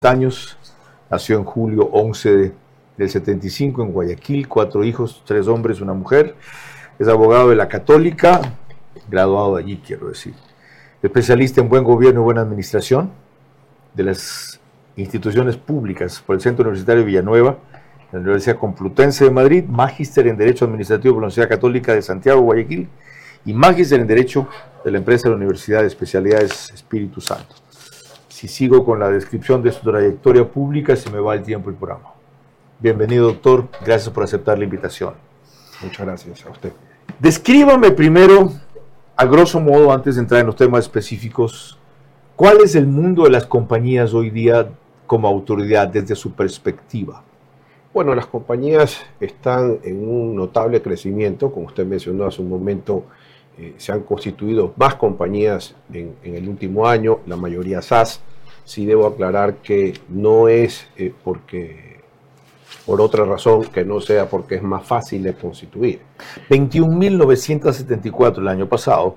años, nació en julio 11 del 75 en Guayaquil, 4 hijos, 3 hombres, una mujer. Es abogado de la Católica, graduado de allí, quiero decir. Especialista en buen gobierno y buena administración de las instituciones públicas por el Centro Universitario de Villanueva, la Universidad Complutense de Madrid, magíster en Derecho Administrativo por la Universidad Católica de Santiago, Guayaquil, y magíster en Derecho de la empresa de la Universidad de Especialidades Espíritu Santo. Si sigo con la descripción de su trayectoria pública, se me va el tiempo el programa. Bienvenido, doctor. Gracias por aceptar la invitación. Muchas gracias a usted. Descríbame primero, a grosso modo, antes de entrar en los temas específicos, ¿cuál es el mundo de las compañías hoy día como autoridad desde su perspectiva? Bueno, las compañías están en un notable crecimiento. Como usted mencionó hace un momento, se han constituido más compañías en el último año, la mayoría SaaS. Sí debo aclarar que no es por otra razón que no sea porque es más fácil de constituir. 21.974 el año pasado,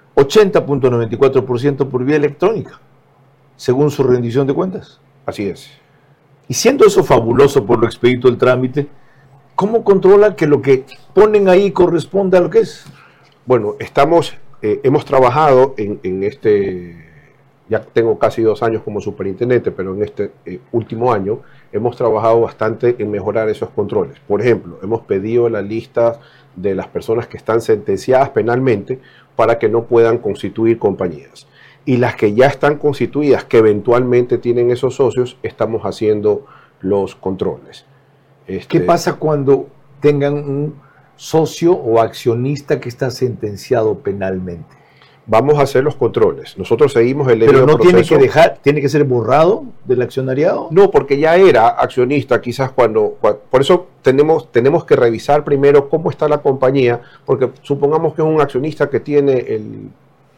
80.94% por vía electrónica, según su rendición de cuentas. Así es. Y siendo eso fabuloso por lo expedito del trámite, ¿cómo controla que lo que ponen ahí corresponda a lo que es? Bueno, hemos trabajado en este, ya tengo casi 2 años como superintendente, pero en este último año hemos trabajado bastante en mejorar esos controles. Por ejemplo, hemos pedido la lista de las personas que están sentenciadas penalmente para que no puedan constituir compañías. Y las que ya están constituidas, que eventualmente tienen esos socios, estamos haciendo los controles. ¿Qué pasa cuando tengan un socio o accionista que está sentenciado penalmente? Vamos a hacer los controles. Nosotros seguimos el debido proceso. ¿Pero no tiene que ser borrado del accionariado? No, porque ya era accionista quizás cuando por eso tenemos que revisar primero cómo está la compañía, porque supongamos que es un accionista que tiene el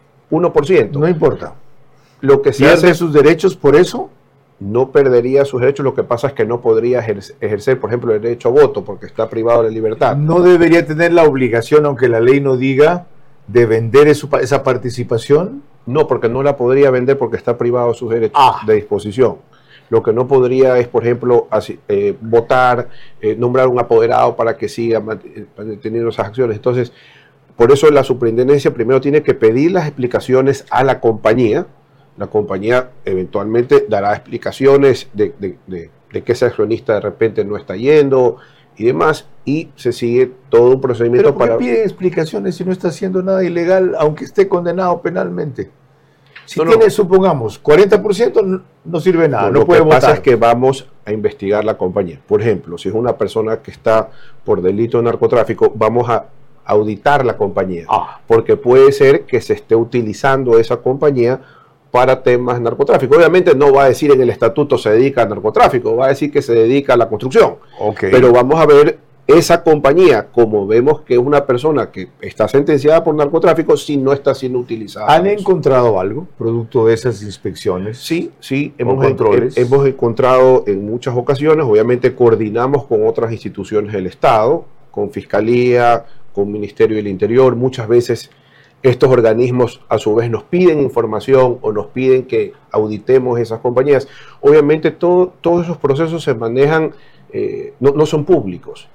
1%. No importa. Lo que se ¿Pierde sus derechos por eso? No perdería sus derechos, lo que pasa es que no podría ejercer, por ejemplo, el derecho a voto porque está privado de libertad. ¿No debería tener la obligación, aunque la ley no diga, de vender esa participación? No, porque no la podría vender porque está privado de sus derechos de disposición. Lo que no podría es, por ejemplo, votar, nombrar un apoderado para que siga teniendo esas acciones. Entonces, por eso la superintendencia primero tiene que pedir las explicaciones a la compañía. La compañía eventualmente dará explicaciones de que ese accionista de repente no está yendo y demás, y se sigue todo un procedimiento. ¿Pero por qué piden explicaciones si no está haciendo nada ilegal, aunque esté condenado penalmente? Si tiene, supongamos, 40%, no sirve nada, no puede votar. Lo que pasa es que vamos a investigar la compañía. Por ejemplo, si es una persona que está por delito de narcotráfico, vamos a auditar la compañía, porque puede ser que se esté utilizando esa compañía para temas de narcotráfico. Obviamente no va a decir en el estatuto se dedica al narcotráfico, va a decir que se dedica a la construcción. Pero vamos a ver esa compañía, como vemos que es una persona que está sentenciada por narcotráfico, si no está siendo utilizada. ¿Han encontrado algo producto de esas inspecciones? Sí, hemos encontrado en muchas ocasiones. Obviamente coordinamos con otras instituciones del Estado, con Fiscalía, con Ministerio del Interior. Muchas veces estos organismos a su vez nos piden información o nos piden que auditemos esas compañías. Obviamente todos esos procesos se manejan, no son públicos,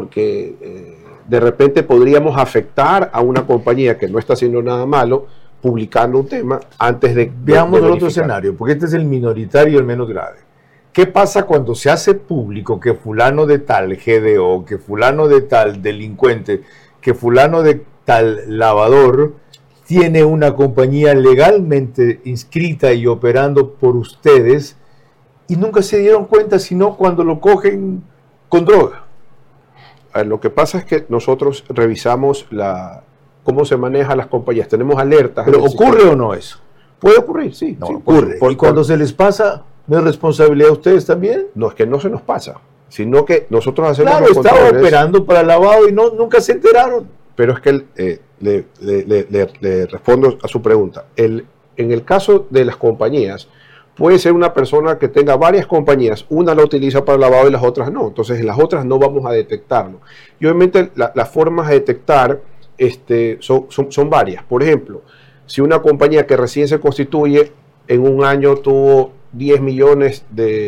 porque de repente podríamos afectar a una compañía que no está haciendo nada malo publicando un tema antes de Veamos el otro escenario, porque este es el minoritario y el menos grave. ¿Qué pasa cuando se hace público que fulano de tal GDO, que fulano de tal delincuente, que fulano de tal lavador tiene una compañía legalmente inscrita y operando por ustedes y nunca se dieron cuenta sino cuando lo cogen con droga? Lo que pasa es que nosotros revisamos cómo se manejan las compañías, tenemos alertas. ¿Pero ocurre o no eso? Puede ocurrir, sí. No, sí ocurre. ¿Y cuando se les pasa, no es responsabilidad de ustedes también? No, es que no se nos pasa, sino que nosotros hacemos los controles. Claro, estaba operando para lavado y nunca se enteraron. Pero es que le respondo a su pregunta. En el caso de las compañías, puede ser una persona que tenga varias compañías, una la utiliza para lavado y las otras no. Entonces, en las otras no vamos a detectarlo. Y obviamente las formas de detectar son varias. Por ejemplo, si una compañía que recién se constituye en un año tuvo 10 millones de